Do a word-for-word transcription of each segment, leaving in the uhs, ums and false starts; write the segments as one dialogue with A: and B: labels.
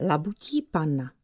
A: Labutí panna.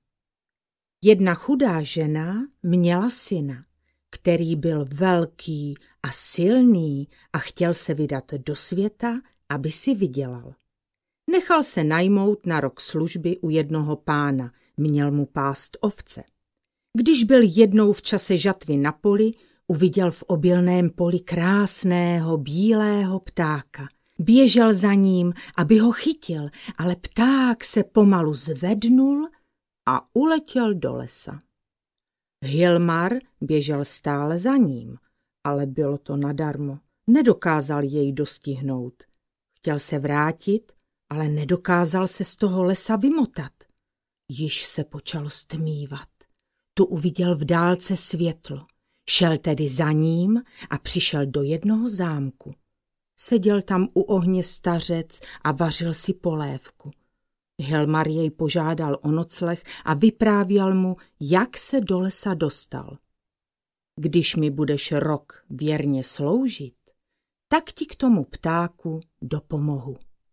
A: Jedna chudá žena měla syna, který byl velký a silný a chtěl se vydat do světa, aby si vydělal. Nechal se najmout na rok služby u jednoho pána, měl mu pást ovce. Když byl jednou v čase žatvy na poli, uviděl v obilném poli krásného bílého ptáka. Běžel za ním, aby ho chytil, ale pták se pomalu zvednul a uletěl do lesa. Hilmar běžel stále za ním, ale bylo to nadarmo. Nedokázal jej dostihnout. Chtěl se vrátit, ale nedokázal se z toho lesa vymotat. Již se počalo stmívat. Tu uviděl v dálce světlo. Šel tedy za ním a přišel do jednoho zámku. Seděl tam u ohně stařec a vařil si polévku. Hilmar jej požádal o nocleh a vyprávěl mu, jak se do lesa dostal. Když mi budeš rok věrně sloužit, tak ti k tomu ptáku dopomohu.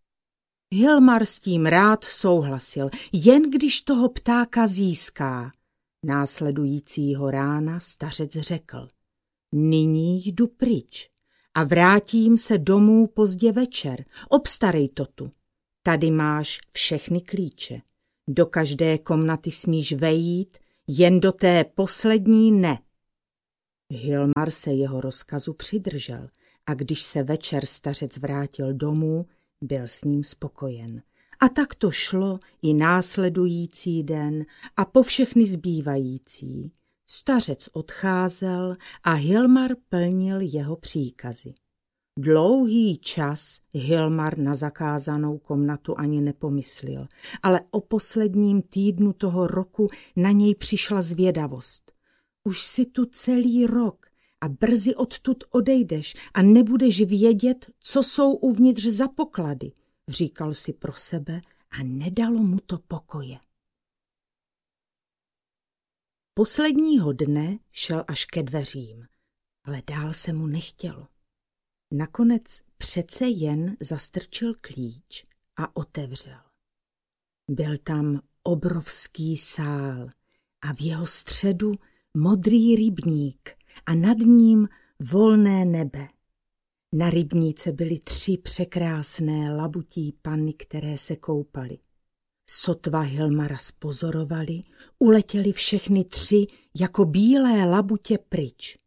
A: Hilmar s tím rád souhlasil, jen když toho ptáka získá. Následujícího rána stařec řekl: Nyní jdu pryč a vrátím se domů pozdě večer. Obstarej to tu. Tady máš všechny klíče. Do každé komnaty smíš vejít, jen do té poslední ne. Hilmar se jeho rozkazu přidržel a když se večer stařec vrátil domů, byl s ním spokojen. A tak to šlo i následující den a po všechny zbývající. Stařec odcházel a Hilmar plnil jeho příkazy. Dlouhý čas Hilmar na zakázanou komnatu ani nepomyslel, ale o posledním týdnu toho roku na něj přišla zvědavost. Už si tu celý rok a brzy odtud odejdeš a nebudeš vědět, co jsou uvnitř za poklady, říkal si pro sebe a nedalo mu to pokoje. Posledního dne šel až ke dveřím, ale dál se mu nechtělo. Nakonec přece jen zastrčil klíč a otevřel. Byl tam obrovský sál a v jeho středu modrý rybník a nad ním volné nebe. Na rybníce byly tři překrásné labutí panny, které se koupaly. Sotva Hilmara spozorovali, uletěli všechny tři jako bílé labutě pryč.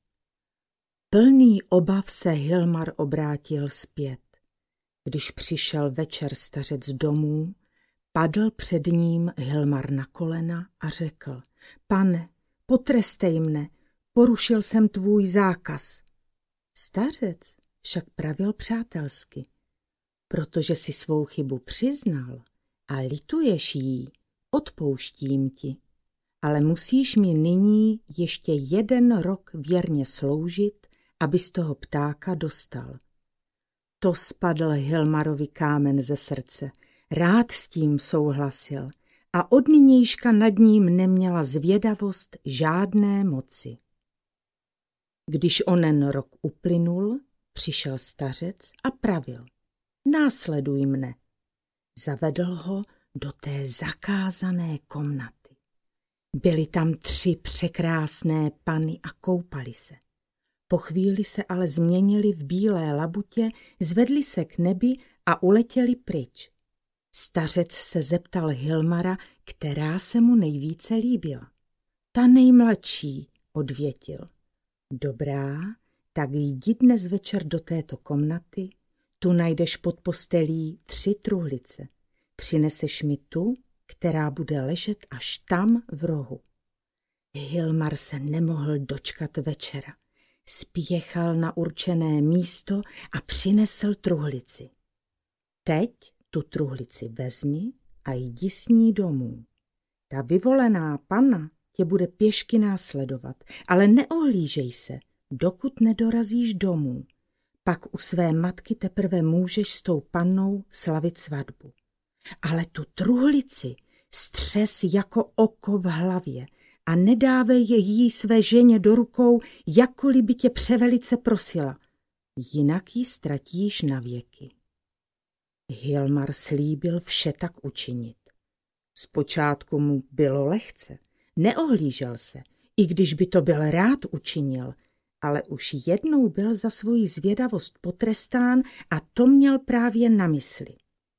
A: Plný obav se Hilmar obrátil zpět. Když přišel večer stařec domů, padl před ním Hilmar na kolena a řekl: Pane, potrestej mne, porušil jsem tvůj zákaz. Stařec však pravil přátelsky: Protože si svou chybu přiznal a lituješ jí, odpouštím ti, ale musíš mi nyní ještě jeden rok věrně sloužit, aby z toho ptáka dostal. To spadl Hilmarovi kámen ze srdce, rád s tím souhlasil a od nynějška nad ním neměla zvědavost žádné moci. Když onen rok uplynul, přišel stařec a pravil: Následuj mne. Zavedl ho do té zakázané komnaty. Byly tam tři překrásné panny a koupali se. Po chvíli se ale změnili v bílé labutě, zvedli se k nebi a uletěli pryč. Stařec se zeptal Hilmara, která se mu nejvíce líbila. Ta nejmladší, odvětil. Dobrá, tak jdi dnes večer do této komnaty, tu najdeš pod postelí tři truhlice. Přineseš mi tu, která bude ležet až tam v rohu. Hilmar se nemohl dočkat večera. Spěchal na určené místo a přinesl truhlici. Teď tu truhlici vezmi a jdi s ní domů. Ta vyvolená panna tě bude pěšky následovat, ale neohlížej se, dokud nedorazíš domů. Pak u své matky teprve můžeš s tou pannou slavit svatbu. Ale tu truhlici střes jako oko v hlavě a nedávej je jí své ženě do rukou, jakkoliv by tě převelice prosila. Jinak ji ztratíš navěky. Hilmar slíbil vše tak učinit. Zpočátku mu bylo lehce, neohlížel se, i když by to byl rád učinil, ale už jednou byl za svoji zvědavost potrestán a to měl právě na mysli.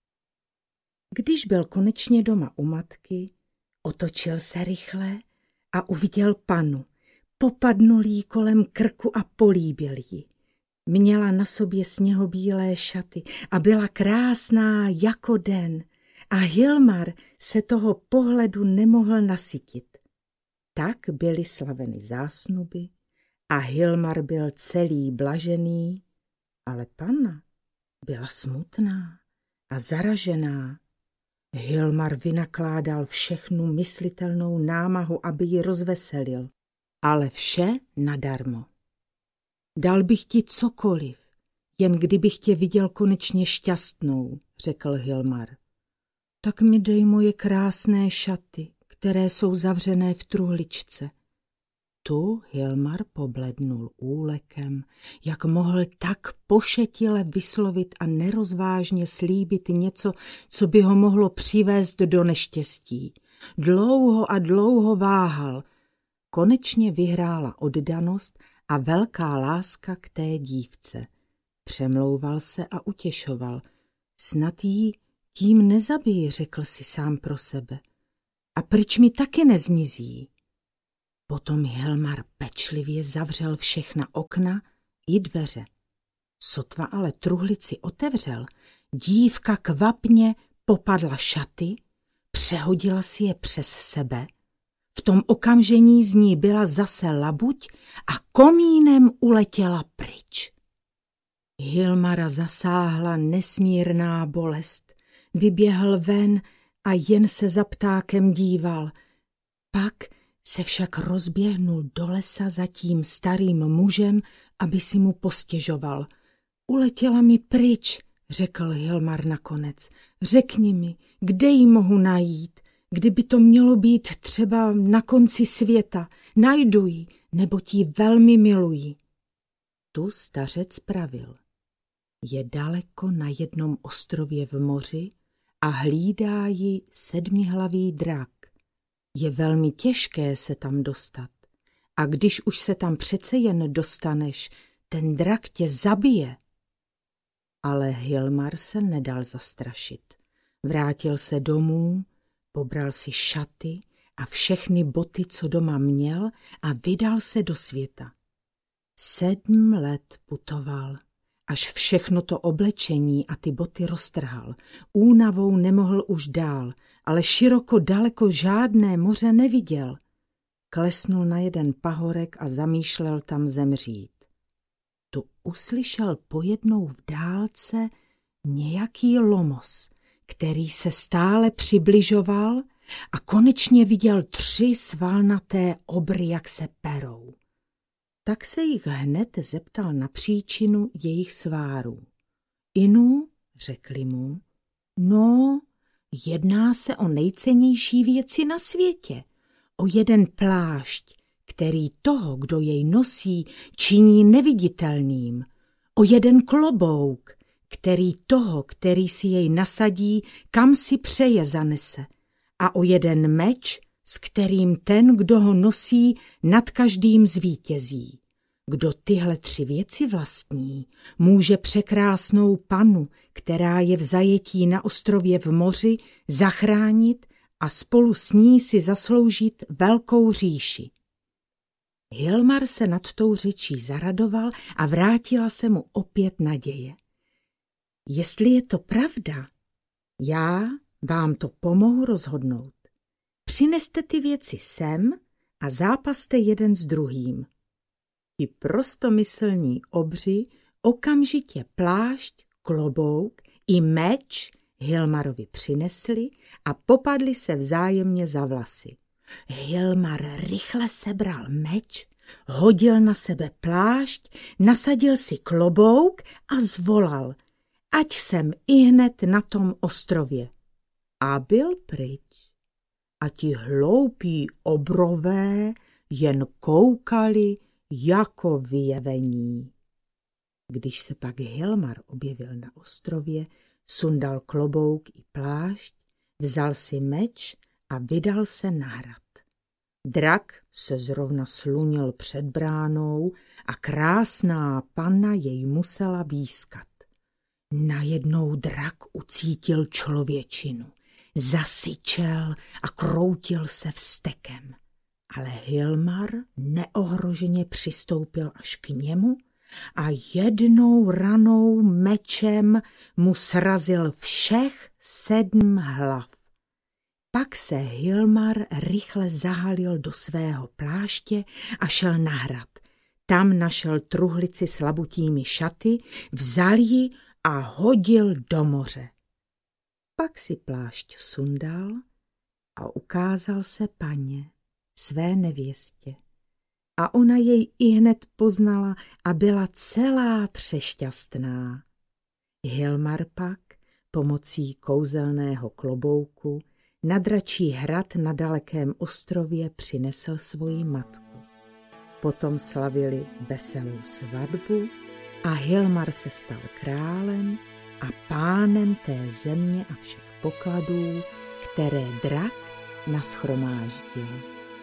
A: Když byl konečně doma u matky, otočil se rychle a uviděl panu. Popadnul jí kolem krku a políbil ji. Měla na sobě sněhobílé šaty a byla krásná jako den a Hilmar se toho pohledu nemohl nasytit. Tak byly slaveny zásnuby a Hilmar byl celý blažený, ale panna byla smutná a zaražená. Hilmar vynakládal všechnu myslitelnou námahu, aby ji rozveselil, ale vše nadarmo. Dal bych ti cokoliv, jen kdybych tě viděl konečně šťastnou, řekl Hilmar. Tak mi dej moje krásné šaty, které jsou zavřené v truhličce. Tu Hilmar poblednul úlekem, jak mohl tak pošetile vyslovit a nerozvážně slíbit něco, co by ho mohlo přivést do neštěstí. Dlouho a dlouho váhal. Konečně vyhrála oddanost a velká láska k té dívce. Přemlouval se a utěšoval. Snad jí tím nezabiji, řekl si sám pro sebe. A pryč mi taky nezmizí. Potom Hilmar pečlivě zavřel všechna okna i dveře. Sotva ale truhlici otevřel, dívka kvapně popadla šaty, přehodila si je přes sebe. V tom okamžení z ní byla zase labuť a komínem uletěla pryč. Hilmara zasáhla nesmírná bolest. Vyběhl ven a jen se za ptákem díval. Pak se však rozběhnul do lesa za tím starým mužem, aby si mu postěžoval. Uletěla mi pryč, řekl Hilmar nakonec. Řekni mi, kde ji mohu najít? Kdyby to mělo být třeba na konci světa, najdu ji, nebo ti velmi miluji. Tu stařec pravil. Je daleko na jednom ostrově v moři a hlídá ji sedmihlavý drak. Je velmi těžké se tam dostat. A když už se tam přece jen dostaneš, ten drak tě zabije. Ale Hilmar se nedal zastrašit. Vrátil se domů, pobral si šaty a všechny boty, co doma měl, a vydal se do světa. Sedm let putoval, až všechno to oblečení a ty boty roztrhal. Únavou nemohl už dál, ale široko daleko žádné moře neviděl. Klesnul na jeden pahorek a zamýšlel tam zemřít. Tu uslyšel pojednou v dálce nějaký lomos, který se stále přibližoval a konečně viděl tři svalnaté obry, jak se perou. Tak se jich hned zeptal na příčinu jejich svárů. Inu, řekli mu, no, jedná se o nejcennější věci na světě, o jeden plášť, který toho, kdo jej nosí, činí neviditelným, o jeden klobouk, který toho, který si jej nasadí, kam si přeje zanese, a o jeden meč, s kterým ten, kdo ho nosí, nad každým zvítězí. Kdo tyhle tři věci vlastní, může překrásnou panu, která je v zajetí na ostrově v moři, zachránit a spolu s ní si zasloužit velkou říši. Hilmar se nad tou řečí zaradoval a vrátila se mu opět naděje. Jestli je to pravda, já vám to pomohu rozhodnout. Přineste ty věci sem a zápaste jeden s druhým. Ti prostomyslní obři okamžitě plášť, klobouk i meč Hilmarovi přinesli a popadli se vzájemně za vlasy. Hilmar rychle sebral meč, hodil na sebe plášť, nasadil si klobouk a zvolal, ať jsem ihned na tom ostrově. A byl pryč. A ti hloupí obrové jen koukali jako vyjevení. Když se pak Hilmar objevil na ostrově, sundal klobouk i plášť, vzal si meč a vydal se na hrad. Drak se zrovna slunil před bránou a krásná panna jej musela výskat. Najednou drak ucítil člověčinu, zasyčel a kroutil se vztekem. Ale Hilmar neohroženě přistoupil až k němu a jednou ranou mečem mu srazil všech sedm hlav. Pak se Hilmar rychle zahalil do svého pláště a šel na hrad. Tam našel truhlici s labutími šaty, vzal ji a hodil do moře. Pak si plášť sundal a ukázal se paně, své nevěstě. A ona jej ihned poznala a byla celá přešťastná. Hilmar pak pomocí kouzelného klobouku na dračí hrad na dalekém ostrově přinesl svoji matku. Potom slavili veselou svatbu a Hilmar se stal králem a pánem té země a všech pokladů, které drak nashromáždil.